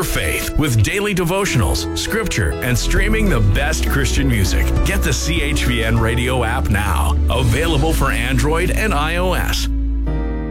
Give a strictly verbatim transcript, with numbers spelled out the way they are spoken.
faith with daily devotionals, scripture, and streaming the best Christian music. Get the C H V N radio app now. Available for Android and iOS.